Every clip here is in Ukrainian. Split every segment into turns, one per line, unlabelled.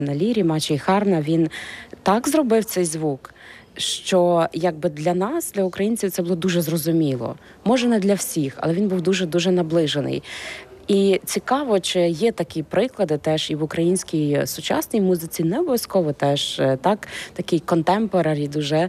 на лірі, Мачій Харна, він так зробив цей звук, що якби для нас, для українців, це було дуже зрозуміло. Може, не для всіх, але він був дуже-дуже наближений. І цікаво, чи є такі приклади теж і в українській сучасній музиці, не обов'язково теж такі контемпорарі дуже,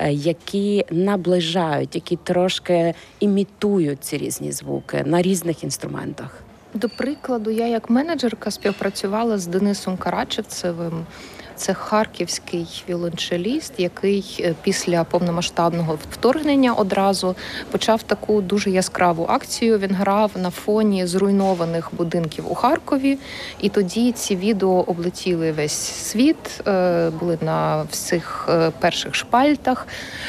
які наближають, які трошки імітують ці різні звуки на різних інструментах.
До прикладу, я як менеджерка співпрацювала з Денисом Карачевцевим. Це харківський віолончеліст, який після повномасштабного вторгнення одразу почав таку дуже яскраву акцію. Він грав на фоні зруйнованих будинків у Харкові. І тоді ці відео облетіли весь світ, були на всіх перших шпальтах.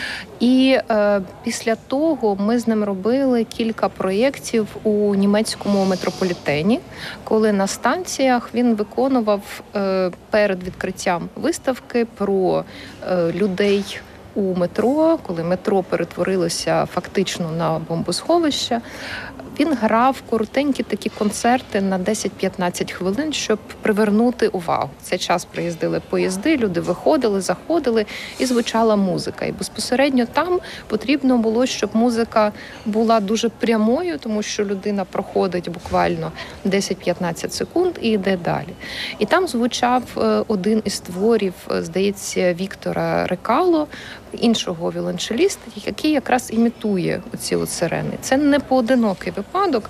І після того ми з ним робили кілька проєктів у німецькому метрополітені, коли на станціях він виконував перед відкриттям виставки про людей у метро, коли метро перетворилося фактично на бомбосховище. Він грав коротенькі такі концерти на 10-15 хвилин, щоб привернути увагу. В цей час приїздили поїзди, люди виходили, заходили і звучала музика. І безпосередньо там потрібно було, щоб музика була дуже прямою, тому що людина проходить буквально 10-15 секунд і йде далі. І там звучав один із творів, здається, Віктора Рекало, іншого віолончеліста, який якраз імітує оці от сирени. Це не поодинокий випадок.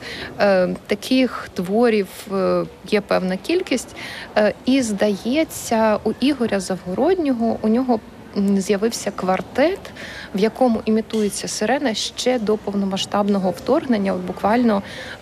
Таких творів є певна кількість. І, здається, у Ігоря Завгороднього, у нього з'явився квартет, в якому імітується сирена ще до повномасштабного вторгнення, от буквально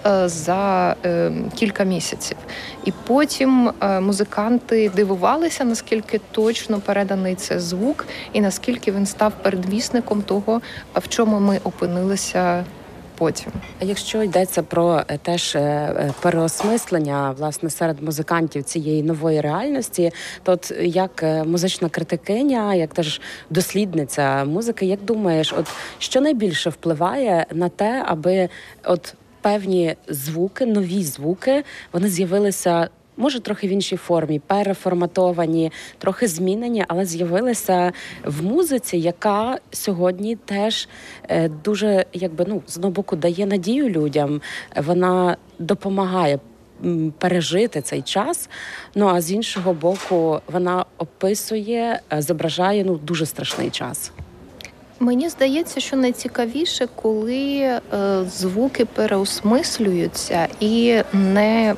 за кілька місяців. І потім музиканти дивувалися, наскільки точно переданий це звук і наскільки він став передвісником того, в чому ми опинилися потім.
Якщо йдеться про теж переосмислення, власне, серед музикантів цієї нової реальності, то от як музична критикиня, як теж дослідниця музики, як думаєш, от що найбільше впливає на те, аби от певні звуки, нові звуки, вони з'явилися, може, трохи в іншій формі, переформатовані, трохи змінені, але з'явилися в музиці, яка сьогодні теж дуже, з одного боку, дає надію людям, вона допомагає пережити цей час, а з іншого боку, вона описує, зображає дуже страшний час.
Мені здається, що найцікавіше, коли звуки переосмислюються і не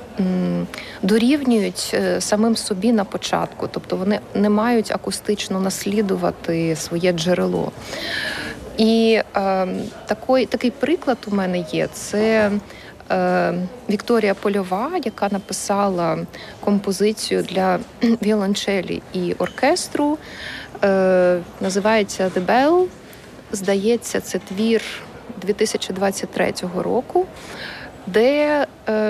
дорівнюють самим собі на початку. Тобто вони не мають акустично наслідувати своє джерело. І такий приклад у мене є. Це Вікторія Польова, яка написала композицію для віолончелі і оркестру. Називається «The Bell». Здається, це твір 2023 року, де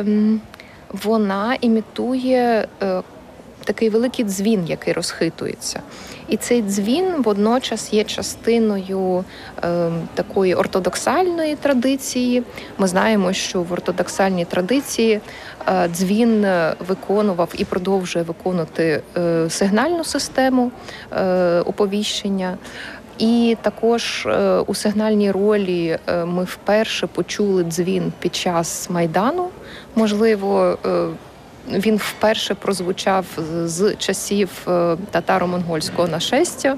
вона імітує такий великий дзвін, який розхитується. І цей дзвін водночас є частиною такої ортодоксальної традиції. Ми знаємо, що в ортодоксальній традиції дзвін виконував і продовжує виконувати сигнальну систему оповіщення. І також у сигнальній ролі ми вперше почули дзвін під час Майдану. Можливо, він вперше прозвучав з часів татаро-монгольського нашестя,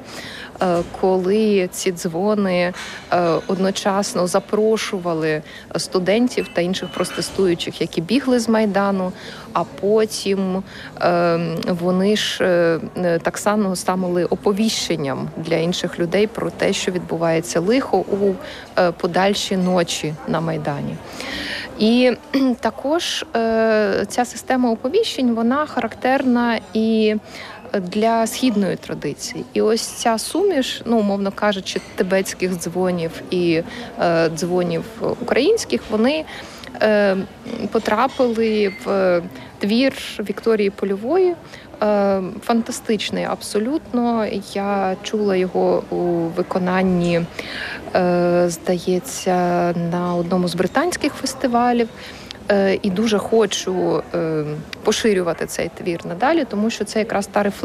коли ці дзвони одночасно запрошували студентів та інших протестуючих, які бігли з Майдану, а потім вони ж так само стали оповіщенням для інших людей про те, що відбувається лихо у подальші ночі на Майдані. І також ця система оповіщень, вона характерна і для східної традиції. І ось ця суміш, умовно кажучи, тибетських дзвонів і дзвонів українських, вони потрапили в твір Вікторії Польової. Фантастичний абсолютно. Я чула його у виконанні, здається, на одному з британських фестивалів. і дуже хочу поширювати цей твір надалі, тому що це якраз та